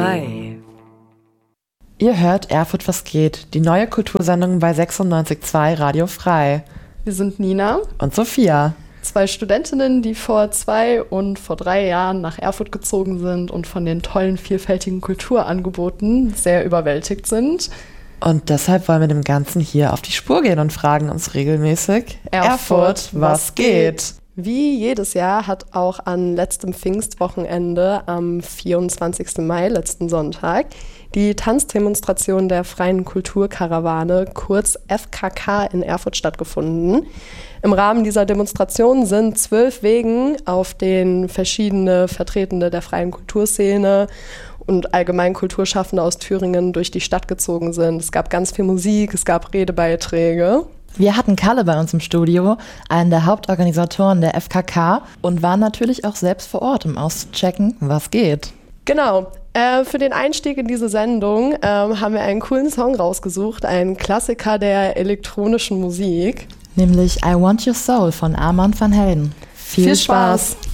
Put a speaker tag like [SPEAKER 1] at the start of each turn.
[SPEAKER 1] Hi.
[SPEAKER 2] Ihr hört Erfurt was geht, die neue Kultursendung bei 96.2 Radio Frei.
[SPEAKER 3] Wir sind Nina
[SPEAKER 2] und Sophia.
[SPEAKER 3] 2 Studentinnen, die vor 2 und vor 3 Jahren nach Erfurt gezogen sind und von den tollen, vielfältigen Kulturangeboten sehr überwältigt sind.
[SPEAKER 2] Und deshalb wollen wir dem Ganzen hier auf die Spur gehen und fragen uns regelmäßig:
[SPEAKER 3] Erfurt, was geht? Wie jedes Jahr hat auch an letztem Pfingstwochenende am 24. Mai, letzten Sonntag, die Tanzdemonstration der Freien Kulturkarawane, kurz FKK, in Erfurt stattgefunden. Im Rahmen dieser Demonstration sind 12 Wegen, auf denen verschiedene Vertretende der freien Kulturszene und allgemein Kulturschaffende aus Thüringen durch die Stadt gezogen sind. Es gab ganz viel Musik, es gab Redebeiträge.
[SPEAKER 4] Wir hatten Kalle bei uns im Studio, einen der Hauptorganisatoren der FKK, und waren natürlich auch selbst vor Ort, um auszuchecken, was geht.
[SPEAKER 3] Genau. Für den Einstieg in diese Sendung haben wir einen coolen Song rausgesucht, einen Klassiker der elektronischen Musik.
[SPEAKER 4] Nämlich I Want Your Soul von Armand van Helden. Viel Spaß!